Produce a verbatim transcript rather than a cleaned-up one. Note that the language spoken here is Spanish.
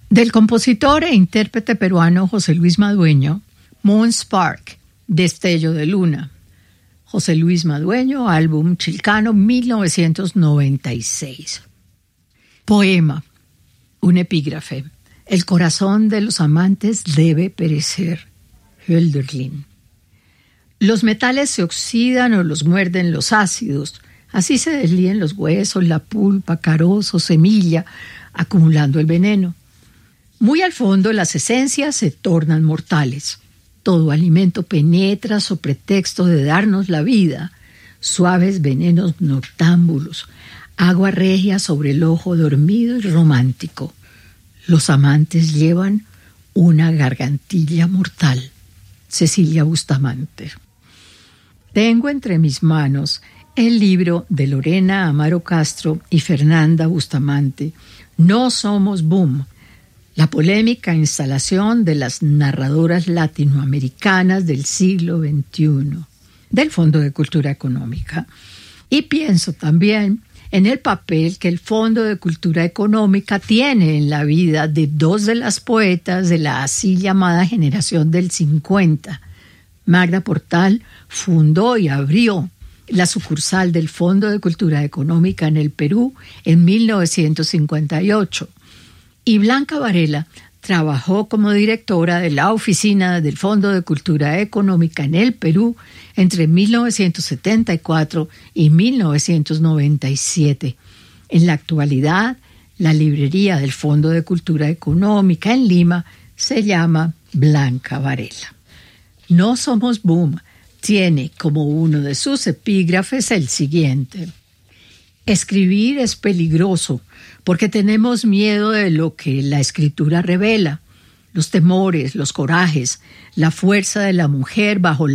Del compositor e intérprete peruano José Luis Madueño, Moon Spark, Destello de Luna. José Luis Madueño, álbum Chilcano, mil novecientos noventa y seis. Poema, un epígrafe. El corazón de los amantes debe perecer. Hölderlin. Los metales se oxidan o los muerden los ácidos. Así se deslíen los huesos, la pulpa, carozo, semilla, acumulando el veneno. Muy al fondo las esencias se tornan mortales. Todo alimento penetra so pretexto de darnos la vida. Suaves venenos noctámbulos, agua regia sobre el ojo dormido y romántico. Los amantes llevan una gargantilla mortal. Cecilia Bustamante. Tengo entre mis manos el libro de Lorena Amaro Castro y Fernanda Bustamante, No somos boom, la polémica instalación de las narradoras latinoamericanas del siglo veintiuno, del Fondo de Cultura Económica. Y pienso también en el papel que el Fondo de Cultura Económica tiene en la vida de dos de las poetas de la así llamada generación del cincuenta. Magda Portal fundó y abrió la sucursal del Fondo de Cultura Económica en el Perú en mil novecientos cincuenta y ocho. Y Blanca Varela trabajó como directora de la oficina del Fondo de Cultura Económica en el Perú entre mil novecientos setenta y cuatro y mil novecientos noventa y siete. En la actualidad, la librería del Fondo de Cultura Económica en Lima se llama Blanca Varela. No somos boom tiene como uno de sus epígrafes el siguiente: escribir es peligroso porque tenemos miedo de lo que la escritura revela, los temores, los corajes, la fuerza de la mujer bajo